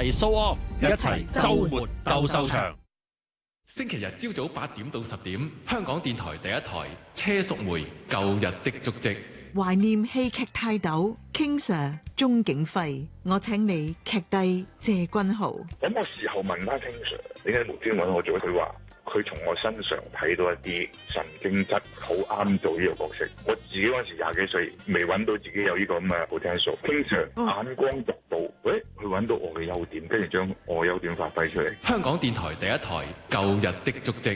齊 show off， 一齊週末鬥獸場。 星期日朝早8點到10點，香港電台第一台車淑梅舊日的足跡。 懷念戲劇泰斗 King Sir 鍾景輝，我請你劇帝謝君豪。 咁我事後問翻 King Sir，點解無端揾我做？佢話佢從我身上睇到一啲神經質，好啱做呢個角色。我自己嗰陣時20幾歲，未揾到自己有呢個咁嘅 potential。King Sir 眼光獨到，佢揾到我嘅優點，跟住將我嘅優點發揮出嚟。 香港電台第一台舊日的足跡。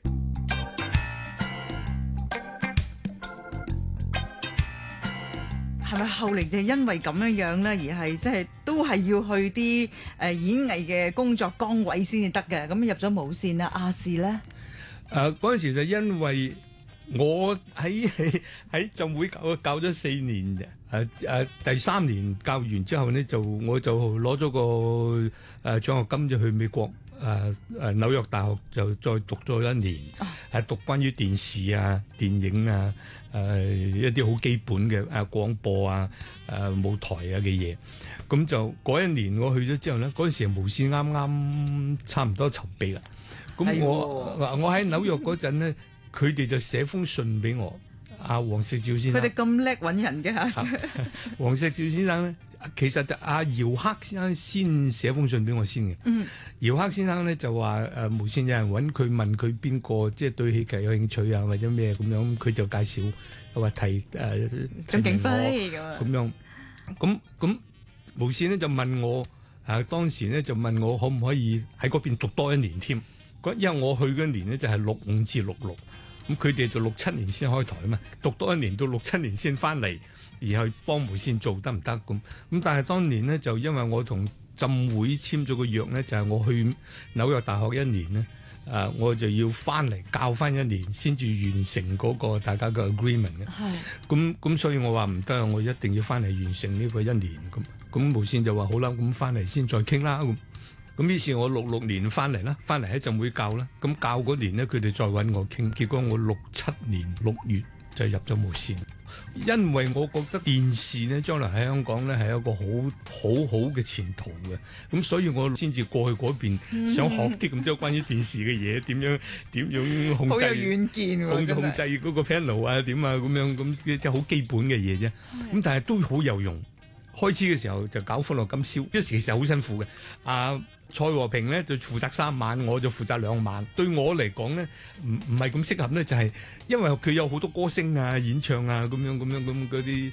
係咪後嚟就因為咁樣咧，而係即係都係要去啲演藝嘅工作崗位先至得嘅？咁入咗無線啦，亞視咧？ 嗰陣時就因為我喺浸會教咗4年嘅，第3年教完之後呢，我就攞咗個獎學金就去美國紐約大學就再讀咗1年，係讀關於電視啊、電影啊。一啲好基本嘅廣播舞台嘅嘢，咁就嗰1年我去咗之後咧，嗰陣時無線啱啱差唔多籌備啦。咁我喺紐約嗰陣咧，佢哋就寫封信俾我，黃石照先生。 佢哋咁叻揾人嘅嚇。 黃石照先生咧，其實就姚克先生先寫封信俾我先嘅。姚克先生咧就話無線有人揾佢，問佢邊個即係對戲劇有興趣啊，或者咩咁樣，佢就介紹話提鍾景輝咁樣。咁無線咧就問我當時咧就問我可唔可以喺嗰邊讀多1年添？因為我去嗰年咧就係65至66，咁佢哋就67年先開台啊嘛，讀多1年到67年先翻嚟，而去幫無線做得唔得咁？但係當年呢，就因為我同浸會簽咗個約呢，就係我去紐約大學1年呢，我就要翻嚟教翻1年先至完成嗰個大家嘅 agreement 嘅。咁所以我話唔得，我一定要翻嚟完成呢個1年咁無線就話好啦，咁翻嚟先再傾啦咁於是我66年翻嚟啦，翻嚟喺浸會教啦。咁教嗰年呢，佢哋再揾我傾，結果我67年6月就入咗無線。因為我覺得電視呢，將來喺香港呢係一個好嘅前途嘅，咁所以我先至過去嗰邊，想學啲咁多關於電視嘅嘢，點樣控制， 好有遠見喎， 控制嗰個 panel 啊，點啊咁樣，咁即係好基本嘅嘢啫。咁但係都好有用。開始嘅時候就搞歡樂今宵，即係其實好辛苦嘅。蔡和平咧就負責3晚，我就負責2晚。對我嚟講咧，唔係咁適合咧，就係因為佢有好多歌星啊、演唱啊咁樣嗰啲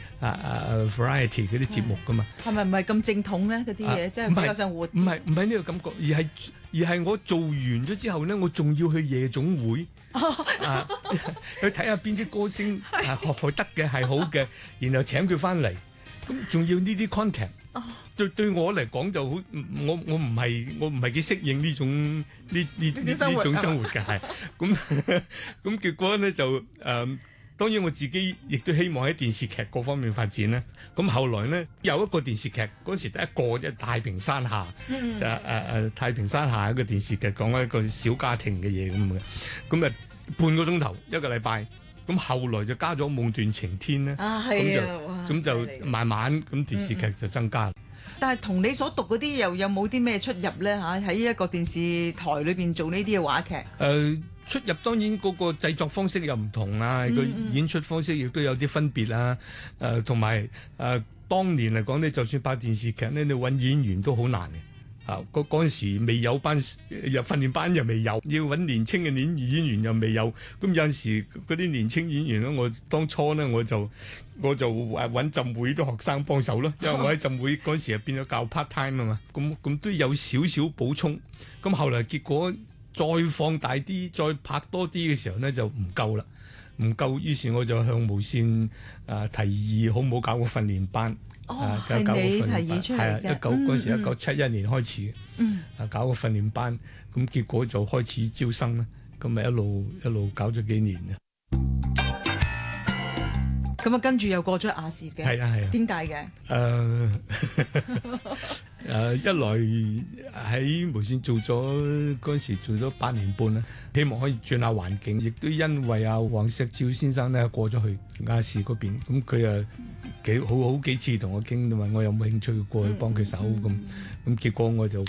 variety 嗰啲節目噶嘛。係咪唔係咁正統咧？嗰啲嘢即係比較上活。唔係呢個感覺，而係我做完咗之後咧，我仲要去夜總會去睇下邊啲歌星學得嘅係好嘅，然後請佢翻嚟。咁仲要呢啲 contact，對我嚟講就好，我唔係幾適應呢種生活嘅，係咁結果咧就當然我自己亦都希望喺電視劇各方面發展啦。咁後來呢，有一個電視劇嗰時第一個即係太平山下，就太平山下一個電視劇講一個小家庭嘅嘢咁啊半個鐘頭1個禮拜。咁後來就加咗夢斷晴天咧，咁就慢慢咁電視劇就增加。 但係同你所讀嗰啲又有冇啲咩出入咧？喺一個電視台裏邊做呢啲嘅話劇， 出入當然嗰個製作方式又唔同啊，個演出方式亦都有啲分別啊。同埋當年嚟講咧，就算拍電視劇咧，你揾演員都好難嘅。嗰陣時未有班入訓練班又未有，要揾年青嘅演員又未有。咁有陣時嗰啲年青演員咧，我當初咧我就揾浸會啲學生幫手咯，因為我喺浸會嗰陣時變咗教 part time 啊嘛。咁都有少少補充。咁後來結果再放大啲，再拍多啲嘅時候咧就唔夠啦，唔夠。於是我就向無線提議，好唔好搞個訓練班？ 係你提議出嚟嘅。 嗰時1971年開始嘅，搞個訓練班，咁結果就開始招生啦，咁咪一路搞咗幾年啊。 咁跟住又過咗亞視嘅。係啊。點解嘅？ 一來喺無線做咗嗰時做咗8年半啦，希望可以轉下環境，亦都因為黃石照先生咧過咗去亞視嗰邊，咁佢好幾次同我傾，問我有冇興趣過去幫佢手咁，結果我就